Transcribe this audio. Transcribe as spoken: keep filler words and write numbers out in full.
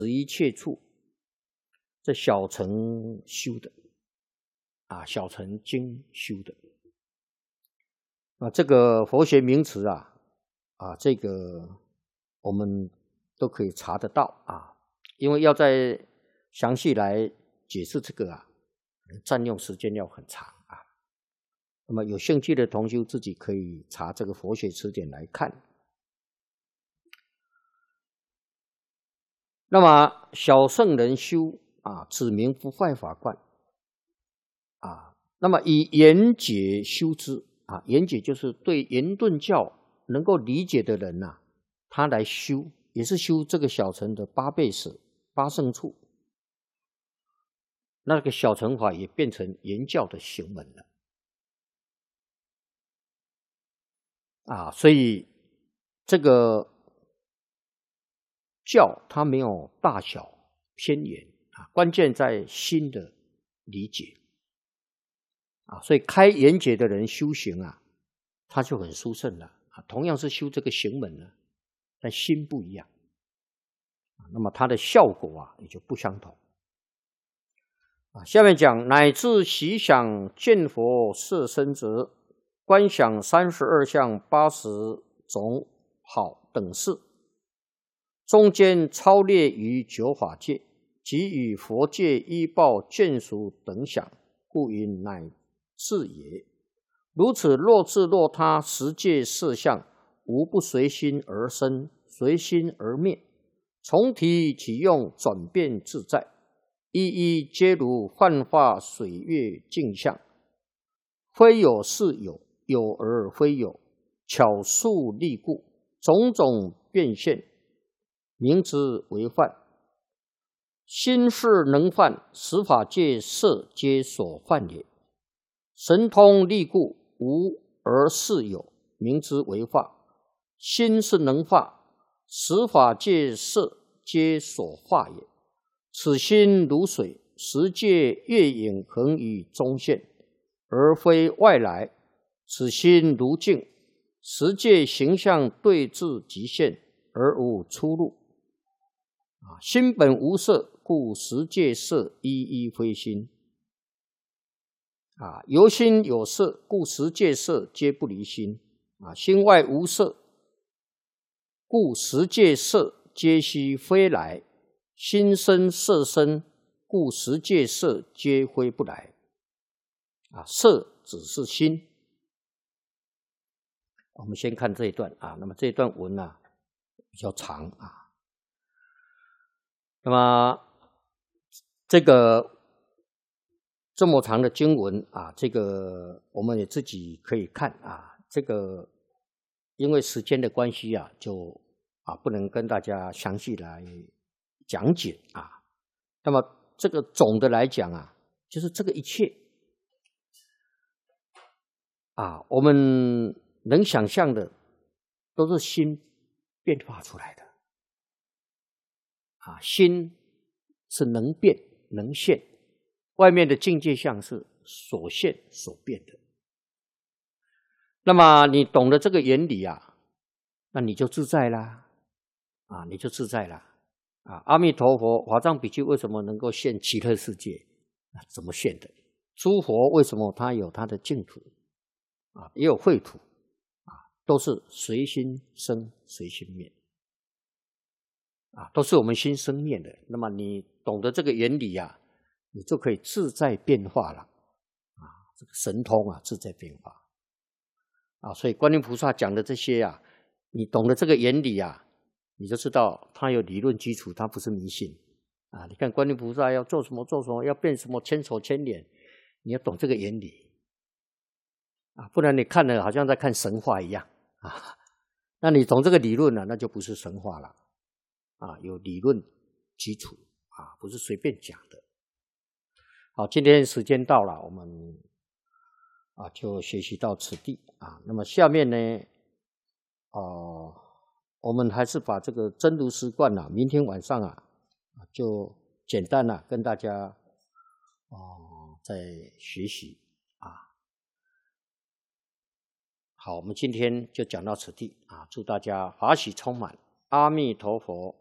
一切处，这小乘修的啊，小乘经修的啊，这个佛学名词啊啊，这个我们都可以查得到啊，因为要再详细来解释这个啊，占用时间要很长啊。那么有兴趣的同修自己可以查这个佛学词典来看。那么小圣人修啊，指明不坏法观啊。那么以言解修之啊，言解就是对圆顿教能够理解的人呐、啊，他来修，也是修这个小乘的八倍舍、八圣处。那个小乘法也变成圆教的行门了啊，所以这个教它没有大小偏远啊，关键在心的理解啊，所以开圆解的人修行啊，他就很殊胜了啊。同样是修这个行门呢，但心不一样啊，那么它的效果啊也就不相同啊。下面讲乃至习想见佛摄身者，观想三十二相八十种好等事。中间超列于九法界，即与佛界依报眷属等想，故云乃至也。如此若自若他十界色相，无不随心而生，随心而灭，从体起用，转变自在，一一皆如幻化水月镜像，非有是有，有而非有，巧术力故，种种变现，名之为幻。心事能幻，十法界色皆所幻也。神通力故，无而是有，名之为化。心是能化，十法界色皆所化也。此心如水，十界月影恒于中现，而非外来。此心如镜，十界形象对治极限，而无出入。啊，心本无色，故十界色一一非心。啊，由心有色，故十界色皆不离心。啊，心外无色，故十界色皆悉非来。心生色身，故十界色皆非不来。啊，色只是心。我们先看这一段啊，那么这一段文啊比较长啊。那么这个这么长的经文啊，这个我们也自己可以看啊。这个因为时间的关系啊，就啊不能跟大家详细来讲解啊。那么这个总的来讲啊，就是这个一切啊，我们能想象的都是心变化出来的。啊，心是能变能现，外面的境界相是所现所变的。那么你懂得这个原理啊，那你就自在啦，啊，你就自在啦。啊，阿弥陀佛，华藏比丘为什么能够现极乐世界？啊，怎么现的？诸佛为什么他有他的净土？啊，也有秽土，啊，都是随心生，随心灭。啊，都是我们心生灭的。那么你懂得这个原理啊，你就可以自在变化了。啊，这个神通啊，自在变化。啊，所以观音菩萨讲的这些啊，你懂得这个原理啊，你就知道他有理论基础，他不是迷信。啊，你看观音菩萨要做什么做什么，要变什么千手千眼，你要懂这个原理。啊，不然你看了好像在看神话一样。啊，那你懂这个理论了，那就不是神话了。啊，有理论基础啊，不是随便讲的。好，今天时间到了，我们啊就学习到此地啊。那么下面呢，呃，我们还是把这个真如实观啊，明天晚上啊，就简单啊跟大家哦、呃、再学习啊。好，我们今天就讲到此地啊，祝大家法喜充满。阿弥陀佛。